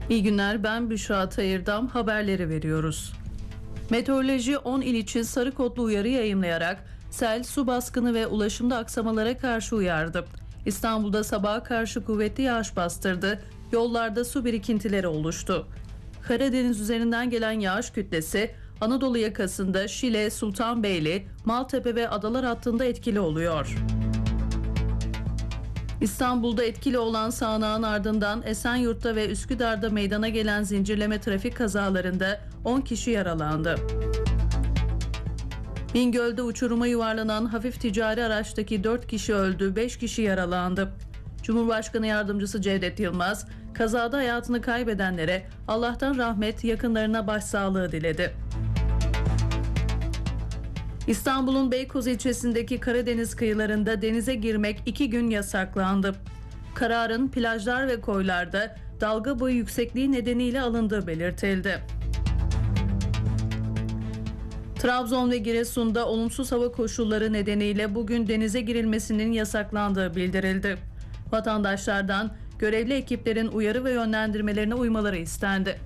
İyi günler, ben Büşra Tayırdam, haberleri veriyoruz. Meteoroloji 10 il için sarı kodlu uyarı yayımlayarak sel, su baskını ve ulaşımda aksamalara karşı uyardı. İstanbul'da sabaha karşı kuvvetli yağış bastırdı, yollarda su birikintileri oluştu. Karadeniz üzerinden gelen yağış kütlesi Anadolu yakasında Şile, Sultanbeyli, Maltepe ve Adalar hattında etkili oluyor. İstanbul'da etkili olan sağanağın ardından Esenyurt'ta ve Üsküdar'da meydana gelen zincirleme trafik kazalarında 10 kişi yaralandı. Bingöl'de uçuruma yuvarlanan hafif ticari araçtaki 4 kişi öldü, 5 kişi yaralandı. Cumhurbaşkanı Yardımcısı Cevdet Yılmaz, kazada hayatını kaybedenlere Allah'tan rahmet, yakınlarına başsağlığı diledi. İstanbul'un Beykoz ilçesindeki Karadeniz kıyılarında denize girmek 2 gün yasaklandı. Kararın plajlar ve koylarda dalga boyu yüksekliği nedeniyle alındığı belirtildi. Trabzon ve Giresun'da olumsuz hava koşulları nedeniyle bugün denize girilmesinin yasaklandığı bildirildi. Vatandaşlardan görevli ekiplerin uyarı ve yönlendirmelerine uymaları istendi.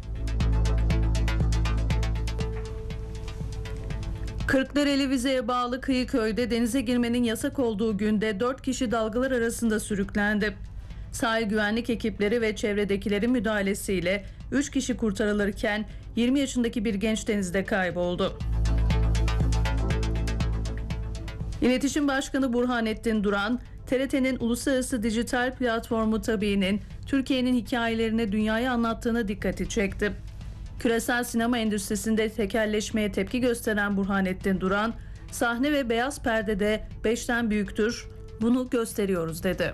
Kırklareli Vize'ye bağlı Kıyıköy'de denize girmenin yasak olduğu günde 4 kişi dalgalar arasında sürüklendi. Sahil güvenlik ekipleri ve çevredekilerin müdahalesiyle 3 kişi kurtarılırken 20 yaşındaki bir genç denizde kayboldu. İletişim Başkanı Burhanettin Duran, TRT'nin uluslararası dijital platformu Tabii'nin Türkiye'nin hikayelerini dünyaya anlattığına dikkati çekti. Küresel sinema endüstrisinde tekelleşmeye tepki gösteren Burhanettin Duran, sahne ve beyaz perdede 5'ten büyüktür, bunu gösteriyoruz dedi.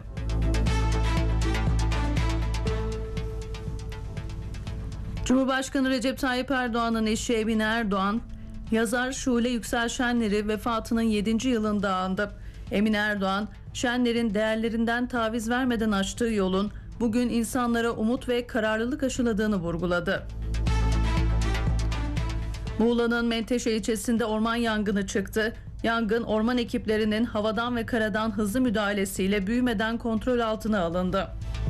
Cumhurbaşkanı Recep Tayyip Erdoğan'ın eşi Emine Erdoğan, yazar Şule Yüksel Şenler'i vefatının 7. yılında andı. Emine Erdoğan, Şenler'in değerlerinden taviz vermeden açtığı yolun bugün insanlara umut ve kararlılık aşıladığını vurguladı. Muğla'nın Menteşe ilçesinde orman yangını çıktı. Yangın orman ekiplerinin havadan ve karadan hızlı müdahalesiyle büyümeden kontrol altına alındı.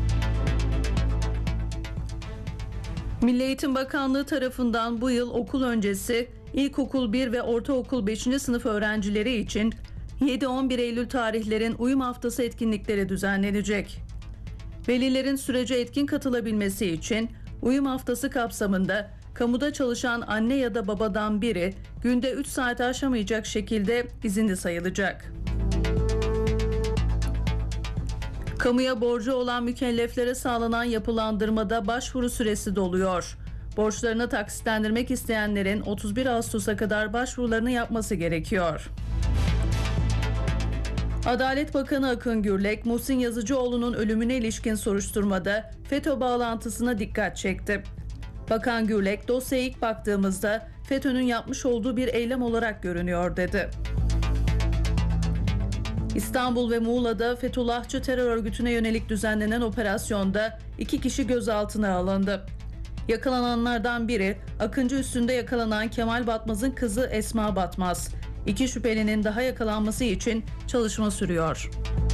Milli Eğitim Bakanlığı tarafından bu yıl okul öncesi ilkokul 1 ve ortaokul 5. sınıf öğrencileri için 7-11 Eylül tarihlerin uyum haftası etkinlikleri düzenlenecek. Velilerin sürece etkin katılabilmesi için uyum haftası kapsamında kamuda çalışan anne ya da babadan biri günde 3 saati aşamayacak şekilde izinli sayılacak. Kamuya borcu olan mükelleflere sağlanan yapılandırmada başvuru süresi doluyor. Borçlarını taksitlendirmek isteyenlerin 31 Ağustos'a kadar başvurularını yapması gerekiyor. Adalet Bakanı Akın Gürlek, Muhsin Yazıcıoğlu'nun ölümüne ilişkin soruşturmada FETÖ bağlantısına dikkat çekti. Bakan Gürlek, dosyaya ilk baktığımızda FETÖ'nün yapmış olduğu bir eylem olarak görünüyor dedi. İstanbul ve Muğla'da Fethullahçı terör örgütüne yönelik düzenlenen operasyonda 2 kişi gözaltına alındı. Yakalananlardan biri Akıncı üstünde yakalanan Kemal Batmaz'ın kızı Esma Batmaz. 2 şüphelinin daha yakalanması için çalışma sürüyor.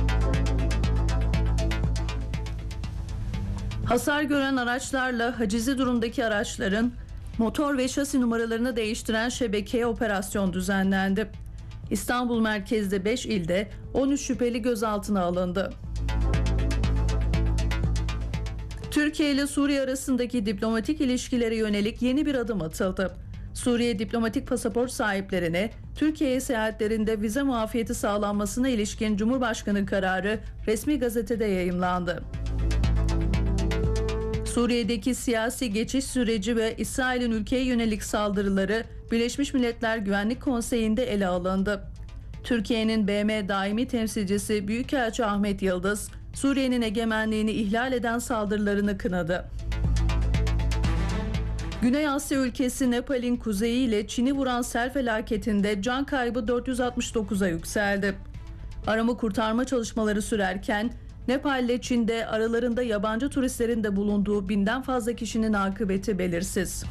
Hasar gören araçlarla hacizi durumdaki araçların motor ve şasi numaralarını değiştiren şebekeye operasyon düzenlendi. İstanbul merkezde 5 ilde 13 şüpheli gözaltına alındı. Türkiye ile Suriye arasındaki diplomatik ilişkilere yönelik yeni bir adım atıldı. Suriye diplomatik pasaport sahiplerine Türkiye'ye seyahatlerinde vize muafiyeti sağlanmasına ilişkin Cumhurbaşkanı kararı resmi gazetede yayımlandı. Suriye'deki siyasi geçiş süreci ve İsrail'in ülkeye yönelik saldırıları Birleşmiş Milletler Güvenlik Konseyi'nde ele alındı. Türkiye'nin BM daimi temsilcisi Büyükelçi Ahmet Yıldız, Suriye'nin egemenliğini ihlal eden saldırılarını kınadı. Güney Asya ülkesi Nepal'in kuzeyi ile Çin'i vuran sel felaketinde can kaybı 469'a yükseldi. Arama kurtarma çalışmaları sürerken Nepal ile Çin'de aralarında yabancı turistlerin de bulunduğu 1000'den fazla kişinin akıbeti belirsiz.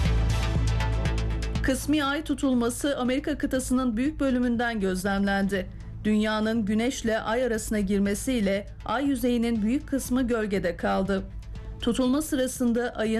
Kısmi ay tutulması Amerika kıtasının büyük bölümünden gözlemlendi. Dünyanın Güneş'le Ay arasına girmesiyle Ay yüzeyinin büyük kısmı gölgede kaldı. Tutulma sırasında Ay'ın